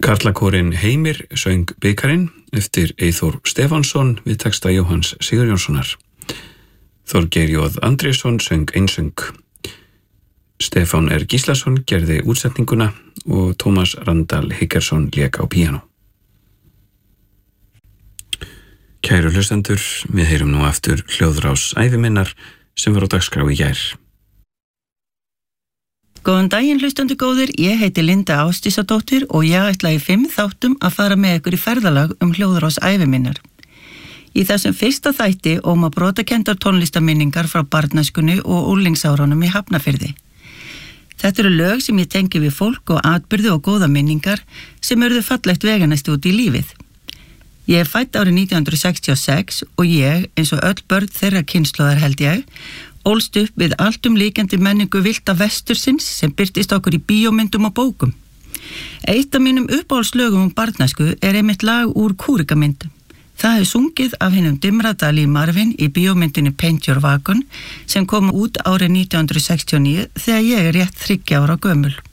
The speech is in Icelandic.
Karlakórinn Heimir söng Bikarinn eftir Eyþór Stefánsson við texta Jóhanns Sigurjónssonar. Þorgeir J. Andrésson söng einsöng. Stefán R. Gíslason gerði útsetninguna og Tómas Randal Higgersson lék á píanó. Kæru hlustendur, við heyrum nú aftur hljóðrás æviminnar sem var á dagskrá í gær. Góðan daginn hlustendur góðir, ég heiti Linda Ásdísadóttir og ég ætla í 5 þáttum að fara með ykkur í ferðalag hljóðrás æviminnar. Í þessum fyrsta þætti óma brotakendar tónlistaminningar frá barnæskunni og unglingsárunum í Hafnarfirði. Þetta eru lög sem ég tengi við fólk og atburði og góða minningar sem urðu fallegt veganesti út í lífið. Ég fædd árið 1966 og ég, eins og öll börn þeirra kynslóðar held ég, ólst upp við alltumlíkjandi menningu villta vestursins sem birtist okkur í bíómyndum og bókum. Eitt af mínum uppáhaldslögum barnæsku einmitt lag úr Kúrikamynd. Það sungið af hinum Dimradal í Marvin í bíómyndinni Paint Your Wagon sem kom út árið 1969 þegar ég rétt 30 ára gömul.